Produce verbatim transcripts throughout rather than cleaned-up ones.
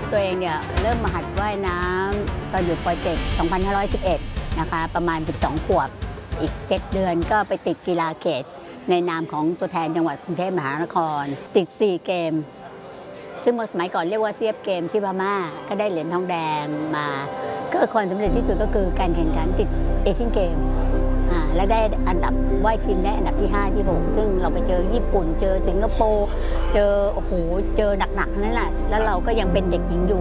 ตัวเองเนี่ยเริ่มมาหัดว่ายน้ำตอนอยู่ป.เจ็ด สองพันห้าร้อยสิบเอ็ด นะคะประมาณสิบสองขวบอีกเจ็ดเดือนก็ไปติดกีฬาเขตในนามของตัวแทนจังหวัดกรุงเทพมหานครติดสี่เกมซึ่งเมื่อสมัยก่อนเรียกว่าเซียบเกมที่พม่าก็ได้เหรียญทองแดงมาก็ความสำเร็จที่สุดก็คือการแข่งขันติดเอเชียนเกมและได้อันดับว่ายทีมได้อันดับที่ห้าที่หกซึ่งเราไปเจอญี่ปุ่นเจอสิงคโปร์เจอโอ้โหเจอหนักๆนั่นแหละแล้วเราก็ยังเป็นเด็กหญิงอยู่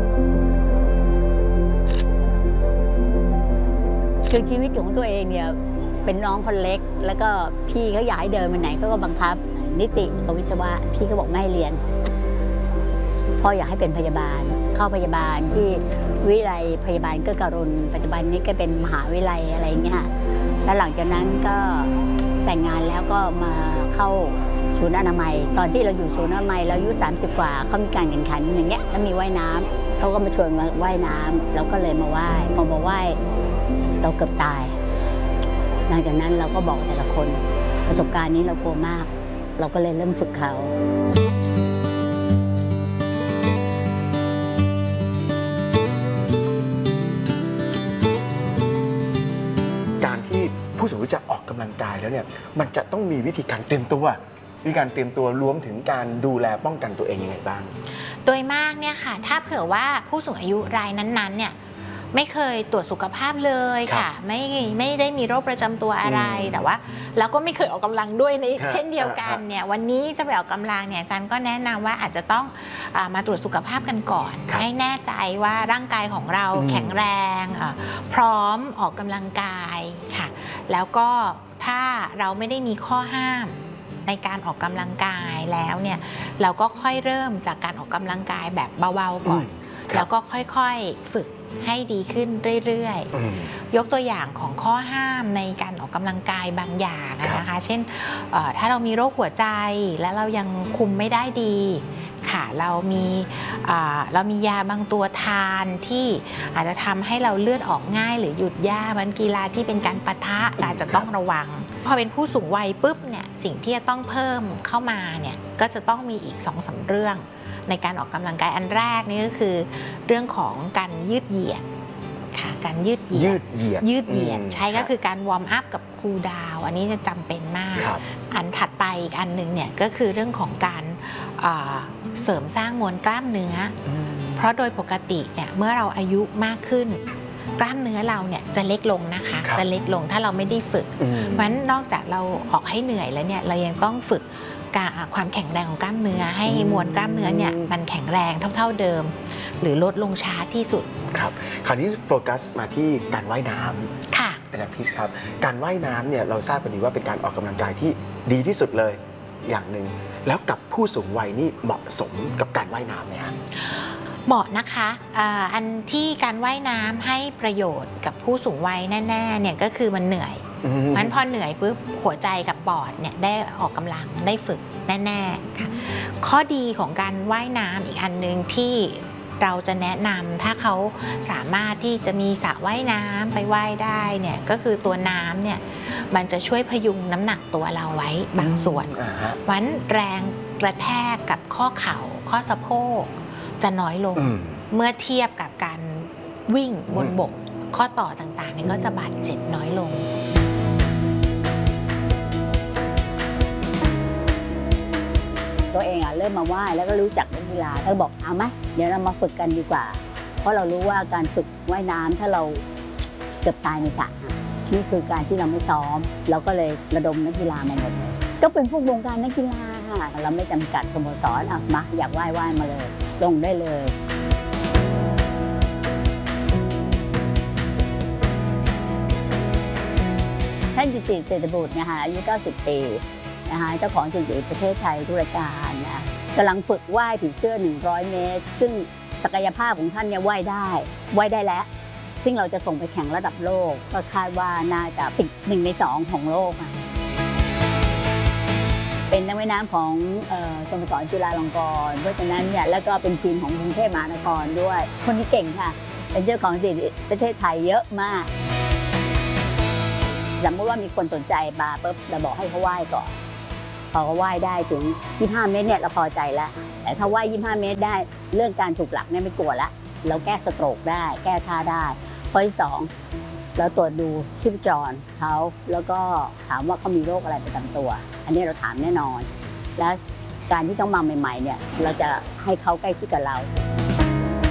คือชีวิตของตัวเองเนี่ยเป็นน้องคนเล็กแล้วก็พี่เขาอยากให้เดินไปไหนเขาก็บังคับนิติกับวิศวะพี่ก็บอกไม่ให้เรียนพ่ออยากให้เป็นพยาบาลเข้าพยาบาลที่วิทยาลัยพยาบาลเกื้อการุณปัจจุบันนี้ก็เป็นมหาวิทยาลัยอะไรอย่างเงี้ยแล้วหลังจากนั้นก็แต่งงานแล้วก็มาเข้าศูนย์อนามัยตอนที่เราอยู่ศูนย์อนามัยเราอายุสามสิบกว่าเขามีการแข่งขันอย่างเงี้ยแล้วมีว่ายน้ำเขาก็มาชวนมาว่ายน้ำเราก็เลยมาว่ายพอมาว่ายเราเกือบตายหลังจากนั้นเราก็บอกแต่ละคนประสบการณ์นี้เรากลัวมากเราก็เลยเริ่มฝึกเขาการที่ผู้สูงอายุจะออกกำลังกายแล้วเนี่ยมันจะต้องมีวิธีการเตรียมตัววิธีการเตรียมตัวรวมถึงการดูแลป้องกันตัวเองยังไงบ้างโดยมากเนี่ยค่ะถ้าเผื่อว่าผู้สูงอายุรายนั้นๆเนี่ยไม่เคยตรวจสุขภาพเลยค่ะไม่ไม่ได้มีโรคประจำตัวอะไรแต่ว่าแล้วก็ไม่เคยออกกำลังด้วยในเช่นเดียวกันเนี่ยวันนี้จะไปออกกำลังเนี่ยอาจารย์ก็แนะนำว่าอาจจะต้องมาตรวจสุขภาพกันก่อนให้แน่ใจว่าร่างกายของเราแข็งแรงพร้อมออกกำลังกายค่ะแล้วก็ถ้าเราไม่ได้มีข้อห้ามในการออกกำลังกายแล้วเนี่ยเราก็ค่อยเริ่มจากการออกกำลังกายแบบเบาๆก่อนแล้วก็ค่อยๆฝึกให้ดีขึ้นเรื่อยๆยกตัวอย่างของข้อห้ามในการออกกำลังกายบางอย่างนะคะเช่นถ้าเรามีโรคหัวใจและเรายังคุมไม่ได้ดีค่ะเรามีเรามียาบางตัวทานที่อาจจะทำให้เราเลือดออกง่ายหรือหยุดยากมันกีฬาที่เป็นการปะทะอาจจะต้องระวังพอเป็นผู้สูงวัยปุ๊บเนี่ยสิ่งที่จะต้องเพิ่มเข้ามาเนี่ยก็จะต้องมีอีก สองสาม เรื่องในการออกกำลังกายอันแรกนี่ก็คือเรื่องของการยืดเหยียดค่ะการยืดเหยียดยืดเหยียดยืดเหยียดใช้ก็คือการวอร์มอัพกับคูลดาวน์อันนี้จะจำเป็นมากอันถัดไปอีกอันหนึ่งเนี่ยก็คือเรื่องของการเสริมสร้างมวลกล้ามเนื้อเพราะโดยปกติเนี่ยเมื่อเราอายุมากขึ้นกล้ามเนื้อเราเนี่ยจะเล็กลงนะคะจะเล็กลงถ้าเราไม่ได้ฝึกเพราะฉะนั้นนอกจากเราออกให้เหนื่อยแล้วเนี่ยเรายังต้องฝึกความแข็งแรงของกล้ามเนื้อให้มวลกล้ามเนื้อเนี่ยมันแข็งแรงเท่าๆเดิมหรือลดลงช้าที่สุดครับคราวนี้โฟกัสมาที่การว่ายน้ำค่ะอาจารย์พิชครับการว่ายน้ำเนี่ยเราทราบกันดีว่าเป็นการออกกำลังกายที่ดีที่สุดเลยอย่างหนึ่งแล้วกับผู้สูงวัยนี่เหมาะสมกับการว่ายน้ำไหมครับเหมาะนะคะอันที่การว่ายน้ำให้ประโยชน์กับผู้สูงวัยแน่ๆเนี่ยก็คือมันเหนื่อยมันพอเหนื่อยปุ๊บหัวใจกับปอดเนี่ยได้ออกกำลังได้ฝึกแน่ๆค่ะข้อดีของการว่ายน้ำอีกอันหนึ่งที่เราจะแนะนำถ้าเขาสามารถที่จะมีสระว่ายน้ำไปว่ายได้เนี่ยก็คือตัวน้ำเนี่ยมันจะช่วยพยุงน้ำหนักตัวเราไว้บางส่วนวันแรงกระแทกกับข้อเข่าข้อสะโพกจะน้อยลงเมื่อเทียบกับการวิ่งบนบกข้อต่อต่างๆเนี่ยก็จะบาดเจ็บน้อยลงตัวเองอ่ะเริ่มมาว่ายแล้วก็รู้จักนักกีฬาก็บอกเอาไหมเดี๋ยวเรามาฝึกกันดีกว่าเพราะเรารู้ว่าการฝึกว่ายน้ำถ้าเราเกือบตายในสระนี่คือการที่เราไม่ซ้อมเราก็เลยระดมนักกีฬามาหมดเลยก็เป็นพวกวงการนักกีฬาค่ะเราไม่จำกัดสโมสรอ่ะมาอยากว่ายว่ายมาเลยลงได้เลยท่านจิติเศรษฐบุตรนะคะอายุเก้าสิบปีนะคะเจ้าของสถิติประเทศไทยทุรการนะกำลังฝึกว่ายผีเสื้อหนึ่งร้อยเมตรซึ่งศักยภาพของท่านเนี่ยว่ายได้ว่ายได้แล้วซึ่งเราจะส่งไปแข่งระดับโลกก็คาดว่าน่าจะติดหนึ่งในสองของโลกค่ะเป็นนักว่ายน้ำของสโมสรจุฬาลงกรณ์เพราะฉะนั้นเนี่ยแล้วก็เป็นทีมของกรุงเทพมหานครด้วยคนนี้เก่งค่ะเป็นเจ้าของสถิติประเทศไทยเยอะมากสมมติว่ามีคนสนใจมาปุ๊บเราบอกให้เขาว่ายก่อนพอเขาว่ายได้ถึงยี่สิบห้าเมตรเนี่ยเราพอใจแล้วแต่ถ้าว่ายยี่สิบห้าเมตรได้เรื่องการถูกหลักเนี่ยไม่กลัวละเราแก้สโตรกได้แก้ท่าได้ข้อที่สองเราตรวจดูชีพจรเขาแล้วก็ถามว่าเขามีโรคอะไรประจำตัวอันนี้เราถามแน่นอนและการที่ต้องมาใหม่ๆเนี่ยเราจะให้เขาใกล้ชิดกับเรา